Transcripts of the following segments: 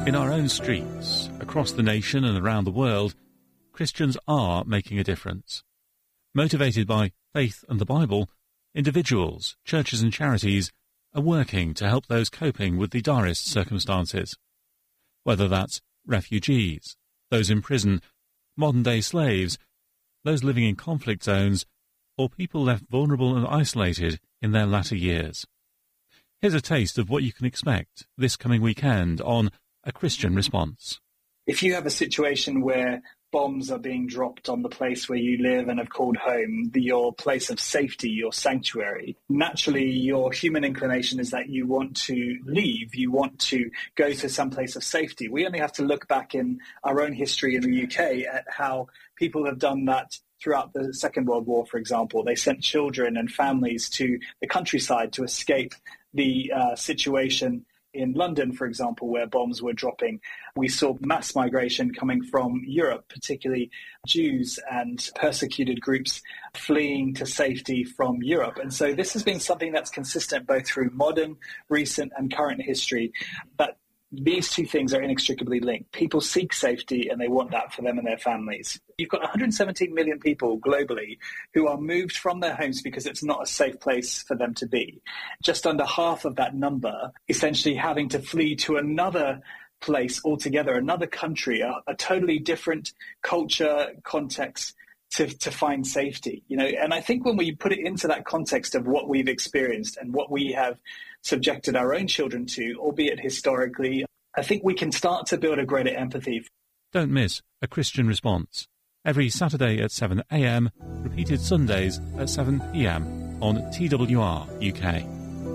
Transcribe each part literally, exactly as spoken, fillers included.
In our own streets, across the nation and around the world, Christians are making a difference. Motivated by faith and the Bible, individuals, churches and charities are working to help those coping with the direst circumstances. Whether that's refugees, those in prison, modern-day slaves, those living in conflict zones, or people left vulnerable and isolated in their latter years. Here's a taste of what you can expect this coming weekend on A Christian Response. If you have a situation where bombs are being dropped on the place where you live and have called home, the, your place of safety, your sanctuary, naturally your human inclination is that you want to leave, you want to go to some place of safety. We only have to look back in our own history in the U K at how people have done that throughout the Second World War, for example. They sent children and families to the countryside to escape the uh, situation in London, for example, where bombs were dropping. We saw mass migration coming from Europe, particularly Jews and persecuted groups fleeing to safety from Europe. And so this has been something that's consistent both through modern, recent and current history, but these two things are inextricably linked. People seek safety and they want that for them and their families. You've got one hundred seventeen million people globally who are moved from their homes because it's not a safe place for them to be. Just under half of that number essentially having to flee to another place altogether, another country, a, a totally different culture, context, To, to find safety, you know, and I think when we put it into that context of what we've experienced and what we have subjected our own children to, albeit historically, I think we can start to build a greater empathy. Don't miss A Christian Response every Saturday at seven a.m, repeated Sundays at seven p.m. on T W R U K.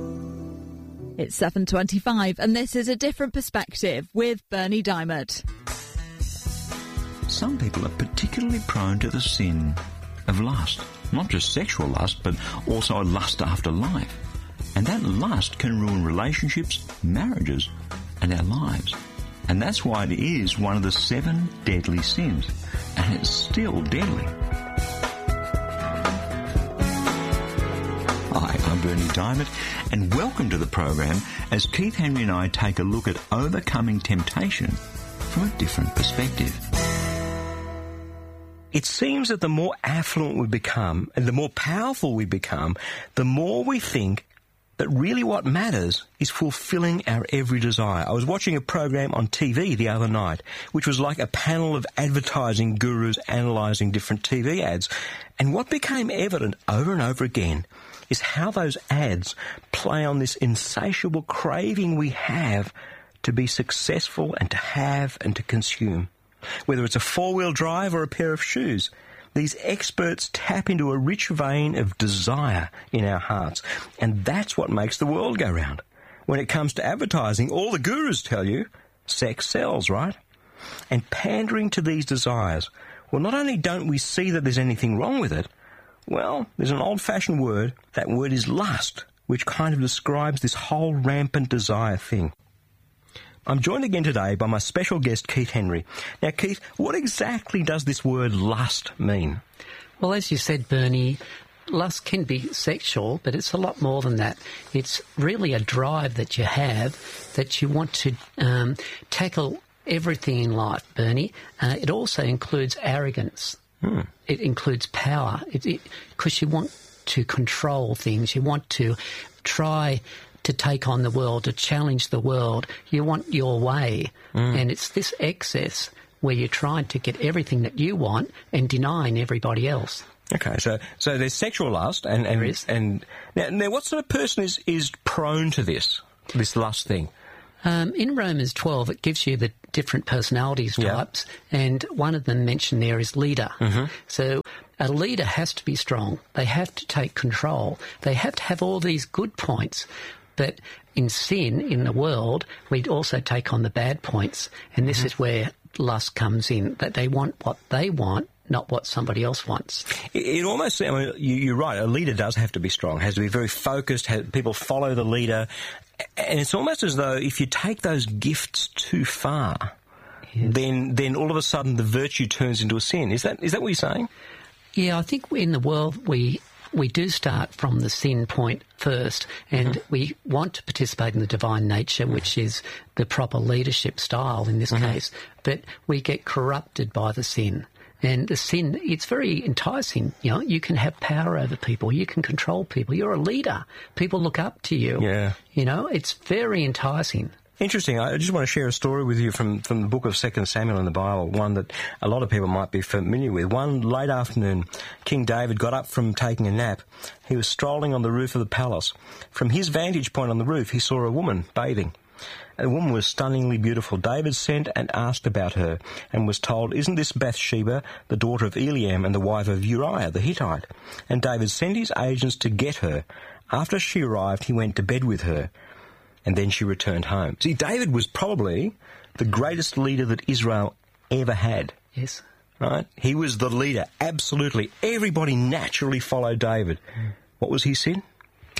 It's seven twenty-five and this is A Different Perspective with Bernie Diamond. Some people are particularly prone to the sin of lust. Not just sexual lust, but also a lust after life. And that lust can ruin relationships, marriages, and our lives. And that's why it is one of the seven deadly sins. And it's still deadly. Hi, I'm Bernie Diamond, and welcome to the program as Keith Henry and I take a look at overcoming temptation from a different perspective. It seems that the more affluent we become and the more powerful we become, the more we think that really what matters is fulfilling our every desire. I was watching a program on T V the other night, which was like a panel of advertising gurus analysing different T V ads. And what became evident over and over again is how those ads play on this insatiable craving we have to be successful and to have and to consume. Whether it's a four-wheel drive or a pair of shoes, these experts tap into a rich vein of desire in our hearts, and that's what makes the world go round. When it comes to advertising, all the gurus tell you sex sells, right? And pandering to these desires, well, not only don't we see that there's anything wrong with it, well, there's an old-fashioned word, that word is lust, which kind of describes this whole rampant desire thing. I'm joined again today by my special guest, Keith Henry. Now, Keith, what exactly does this word lust mean? Well, as you said, Bernie, lust can be sexual, but it's a lot more than that. It's really a drive that you have that you want to um, tackle everything in life, Bernie. Uh, it also includes arrogance. Hmm. It includes power, because you want to control things. You want to try to take on the world, to challenge the world. You want your way. Mm. And it's this excess where you're trying to get everything that you want and denying everybody else. Okay, so so there's sexual lust, and and, there is. and now, now what sort of person is, is prone to this, this lust thing? Um, in Romans twelve, it gives you the different personalities types, yeah. and one of them mentioned there is leader. Mm-hmm. So a leader has to be strong. They have to take control. They have to have all these good points. But in sin, in the world, we also take on the bad points, and this mm-hmm. is where lust comes in, that they want what they want, not what somebody else wants. It, it almost, I mean, you, you're right, a leader does have to be strong, has to be very focused, has, people follow the leader, and it's almost as though if you take those gifts too far, yes. then then all of a sudden the virtue turns into a sin. Is that is that what you're saying? Yeah, I think in the world we we do start from the sin point first, and mm-hmm. we want to participate in the divine nature, which is the proper leadership style in this mm-hmm. case, but we get corrupted by the sin. And the sin, it's very enticing. You know, you can have power over people. You can control people. You're a leader. People look up to you. Yeah. You know, it's very enticing. Interesting. I just want to share a story with you from, from the book of Second Samuel in the Bible, one that a lot of people might be familiar with. One late afternoon, King David got up from taking a nap. He was strolling on the roof of the palace. From his vantage point on the roof, he saw a woman bathing. The woman was stunningly beautiful. David sent and asked about her and was told, "Isn't this Bathsheba, the daughter of Eliam and the wife of Uriah the Hittite?" And David sent his agents to get her. After she arrived, he went to bed with her, and then she returned home. See, David was probably the greatest leader that Israel ever had. Yes. Right? He was the leader, absolutely. Everybody naturally followed David. Mm. What was his sin?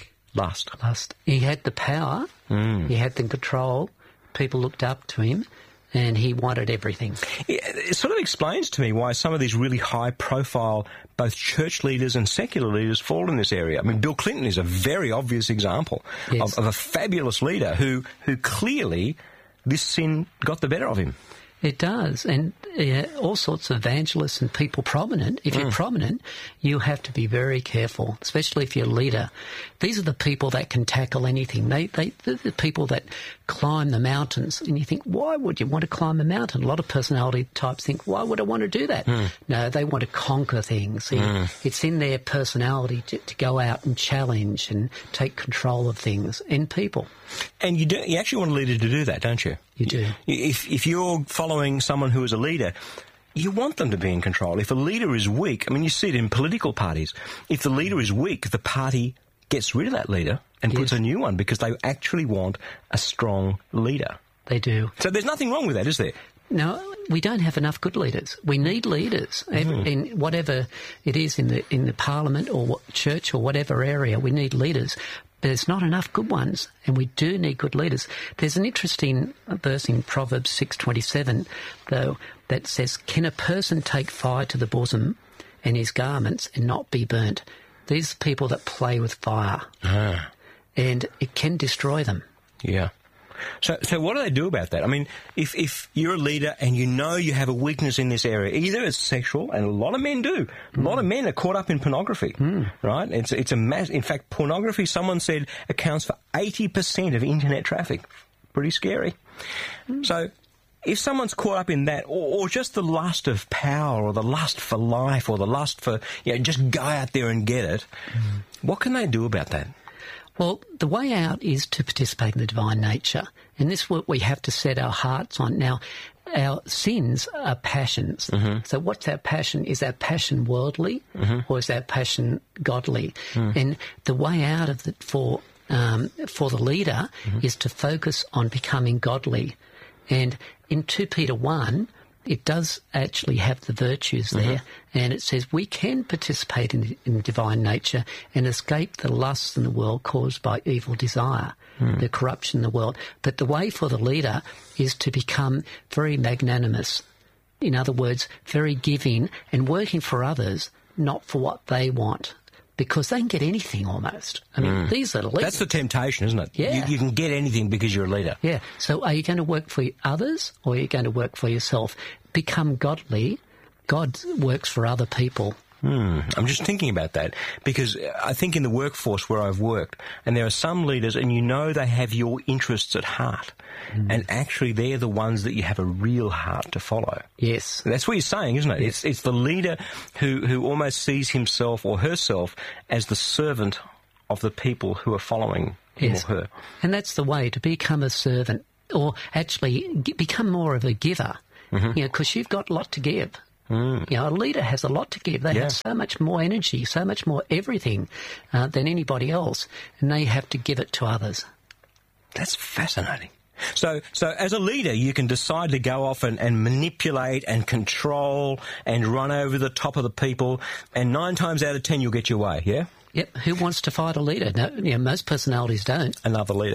Lust. Lust. He had the power. Mm. He had the control. People looked up to him, and he wanted everything. It sort of explains to me why some of these really high-profile, both church leaders and secular leaders, fall in this area. I mean, Bill Clinton is a very obvious example yes. of, of a fabulous leader who, who clearly this sin got the better of him. It does, and uh, all sorts of evangelists and people prominent. If mm. you're prominent, you have to be very careful, especially if you're a leader. These are the people that can tackle anything. They, they, they're the people that climb the mountains, and you think, why would you want to climb a mountain? A lot of personality types think, why would I want to do that? Mm. No, they want to conquer things. Mm. It's in their personality to, to go out and challenge and take control of things and people. And you do, you actually want a leader to do that, don't you? You do. If, if you're following someone who is a leader, you want them to be in control. If a leader is weak, I mean, you see it in political parties. If the leader is weak, the party gets rid of that leader and yes. puts a new one because they actually want a strong leader. They do. So there's nothing wrong with that, is there? No, we don't have enough good leaders. We need leaders mm. in whatever it is in the in the parliament or church or whatever area. We need leaders. There's not enough good ones, and we do need good leaders. There's an interesting verse in Proverbs six twenty-seven, though, that says, "Can a person take fire to the bosom and his garments and not be burnt?" These are people that play with fire, ah. and it can destroy them. Yeah. So, so what do they do about that? I mean, if, if you're a leader and you know you have a weakness in this area, either it's sexual, and a lot of men do. A mm. lot of men are caught up in pornography, mm. right? It's, it's a mass. In fact, pornography, someone said, accounts for eighty percent of internet traffic. Pretty scary. Mm. So, if someone's caught up in that, or, or just the lust of power, or the lust for life, or the lust for, you know, just go out there and get it, mm. what can they do about that? Well, the way out is to participate in the divine nature, and this is what we have to set our hearts on. Now, our sins are passions. Mm-hmm. So what's our passion? Is our passion worldly, mm-hmm. or is our passion godly? Mm. And the way out of it for, um, for the leader mm-hmm. is to focus on becoming godly. And in Second Peter one, it does actually have the virtues there, mm-hmm. and it says we can participate in, in divine nature and escape the lusts in the world caused by evil desire, mm. the corruption in the world. But the way for the leader is to become very magnanimous. In other words, very giving and working for others, not for what they want. Because they can get anything almost. I mean, mm. these are leaders. That's the temptation, isn't it? Yeah. You, you can get anything because you're a leader. Yeah. So are you going to work for others or are you going to work for yourself? Become godly. God works for other people. Hmm. I'm just thinking about that because I think in the workforce where I've worked, and there are some leaders and you know they have your interests at heart, mm. and actually they're the ones that you have a real heart to follow. Yes. That's what you're saying, isn't it? Yes. It's it's the leader who, who almost sees himself or herself as the servant of the people who are following him yes. or her. And that's the way to become a servant, or actually become more of a giver, mm-hmm. you know, because you've got a lot to give. Mm. You know, a leader has a lot to give. They yeah. have so much more energy, so much more everything uh, than anybody else, and they have to give it to others. That's fascinating. So, so as a leader, you can decide to go off and, and manipulate and control and run over the top of the people, and nine times out of ten, you'll get your way, yeah? Yep. Who wants to fight a leader? No, you know, most personalities don't. Another leader.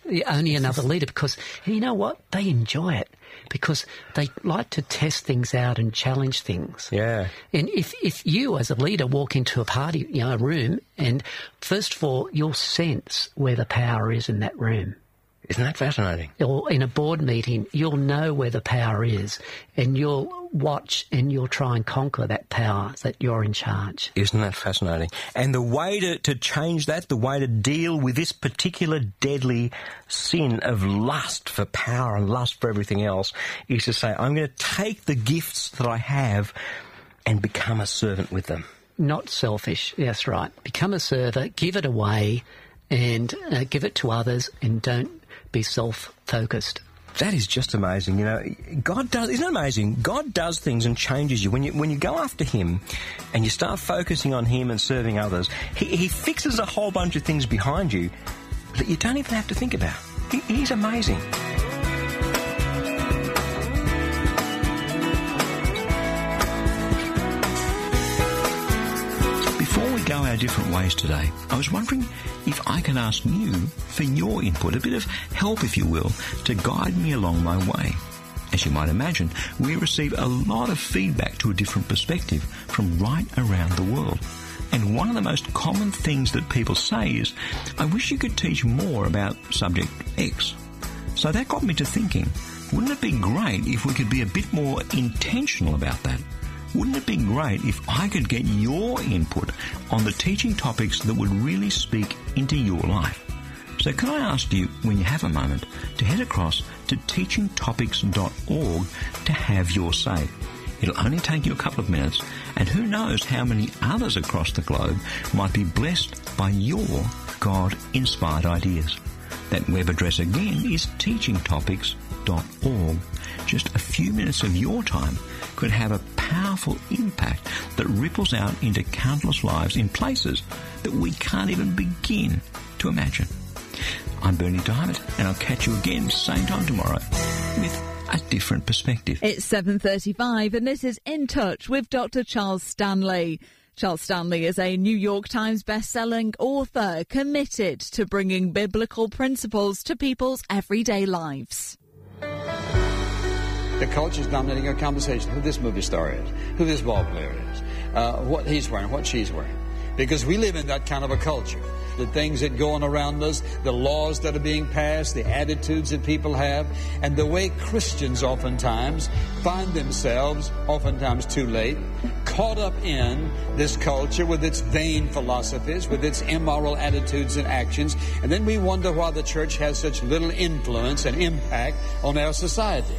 only another leader, because you know what? They enjoy it because they like to test things out and challenge things. Yeah. And if, if you as a leader walk into a party, you know, a room, and first of all, you'll sense where the power is in that room. Isn't that fascinating? Or in a board meeting, you'll know where the power is, and you'll watch and you'll try and conquer that power that you're in charge. Isn't that fascinating? And the way to, to change that, the way to deal with this particular deadly sin of lust for power and lust for everything else is to say, I'm going to take the gifts that I have and become a servant with them. Not selfish, that's right. Become a servant, give it away, and uh, give it to others, and don't be self-focused. That is just amazing. You know, God does, isn't it amazing? God does things and changes you. When you when you go after him and you start focusing on him and serving others, he, he fixes a whole bunch of things behind you that you don't even have to think about. He, he's amazing. Before we go our different ways today, I was wondering if I can ask you for your input, a bit of help, if you will, to guide me along my way. As you might imagine, we receive a lot of feedback to a different perspective from right around the world. And one of the most common things that people say is, I wish you could teach more about subject X. So that got me to thinking, wouldn't it be great if we could be a bit more intentional about that? Wouldn't it be great if I could get your input on the teaching topics that would really speak into your life? So can I ask you, when you have a moment, to head across to teaching topics dot org to have your say. It'll only take you a couple of minutes, and who knows how many others across the globe might be blessed by your God-inspired ideas. That web address again is teaching topics dot org. Just a few minutes of your time could have a powerful impact that ripples out into countless lives in places that we can't even begin to imagine. I'm Bernie Diamond, and I'll catch you again same time tomorrow with a different perspective. It's seven thirty-five, and this is In Touch with Doctor Charles Stanley. Charles Stanley is a New York Times best-selling author committed to bringing biblical principles to people's everyday lives. The culture is dominating our conversation. Who this movie star is, who this ball player is, uh, what he's wearing, what she's wearing. Because we live in that kind of a culture. The things that go on around us, the laws that are being passed, the attitudes that people have, and the way Christians oftentimes find themselves, oftentimes too late, caught up in this culture with its vain philosophies, with its immoral attitudes and actions, and then we wonder why the church has such little influence and impact on our society.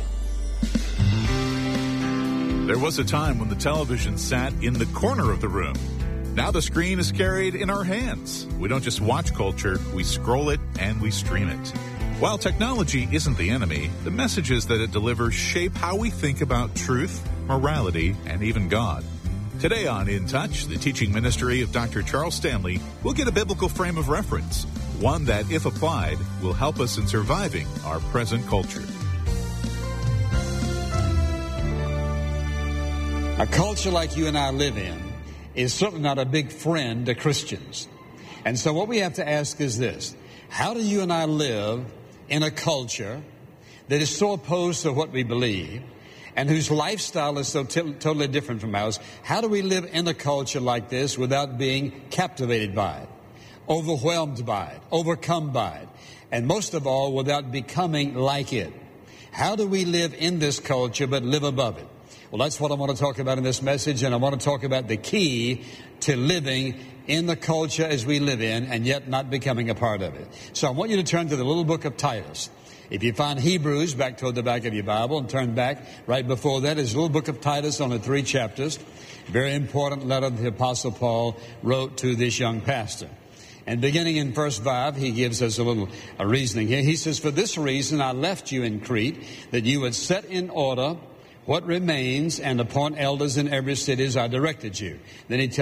There was a time when the television sat in the corner of the room. Now the screen is carried in our hands. We don't just watch culture, we scroll it and we stream it. While technology isn't the enemy, the messages that it delivers shape how we think about truth, morality, and even God. Today on In Touch, the teaching ministry of Doctor Charles Stanley will get a biblical frame of reference, one that, if applied, will help us in surviving our present culture. A culture like you and I live in is certainly not a big friend to Christians. And so what we have to ask is this: how do you and I live in a culture that is so opposed to what we believe and whose lifestyle is so t- totally different from ours? How do we live in a culture like this without being captivated by it, overwhelmed by it, overcome by it, and most of all, without becoming like it? How do we live in this culture but live above it? Well, that's what I want to talk about in this message, and I want to talk about the key to living in the culture as we live in and yet not becoming a part of it. So I want you to turn to the little book of Titus. If you find Hebrews back toward the back of your Bible and turn back right before that is the little book of Titus, only three chapters. Very important letter the Apostle Paul wrote to this young pastor. And beginning in verse five, he gives us a little a reasoning here. He says, "For this reason I left you in Crete, that you would set in order what remains and appoint elders in every city as I directed you." Then he tells